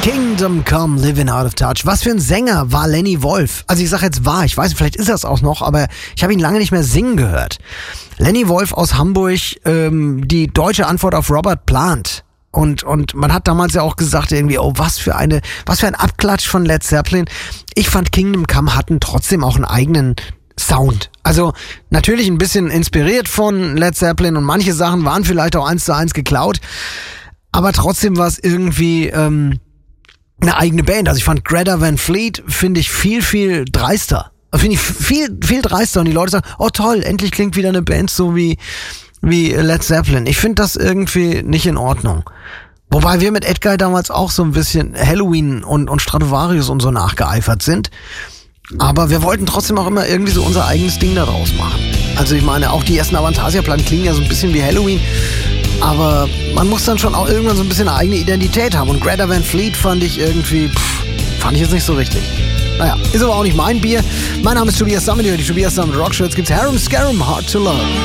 Kingdom Come, Living Out of Touch. Was für ein Sänger war Lenny Wolf? Also ich sag jetzt war, ich weiß, vielleicht ist er es auch noch, aber ich habe ihn lange nicht mehr singen gehört. Lenny Wolf aus Hamburg, die deutsche Antwort auf Robert Plant. Und man hat damals ja auch gesagt irgendwie, oh, was für ein Abklatsch von Led Zeppelin. Ich fand Kingdom Come hatten trotzdem auch einen eigenen Sound. Also natürlich ein bisschen inspiriert von Led Zeppelin und manche Sachen waren vielleicht auch 1:1 geklaut. Aber trotzdem war es irgendwie eine eigene Band. Also ich fand Greta Van Fleet, finde ich viel, viel dreister. Finde ich viel, viel dreister. Und die Leute sagen, oh toll, endlich klingt wieder eine Band so wie Led Zeppelin. Ich finde das irgendwie nicht in Ordnung. Wobei wir mit Edguy damals auch so ein bisschen Halloween und Stratovarius und so nachgeeifert sind. Aber wir wollten trotzdem auch immer irgendwie so unser eigenes Ding daraus machen. Also ich meine, auch die ersten Avantasia-Platten klingen ja so ein bisschen wie Halloween. Aber man muss dann schon auch irgendwann so ein bisschen eine eigene Identität haben. Und Greta Van Fleet fand ich irgendwie, fand ich jetzt nicht so richtig. Naja, ist aber auch nicht mein Bier. Mein Name ist Tobias Sammet, die Tobias Sammet Rock Show. Jetzt gibt's Harum Scarum, Hard to Love.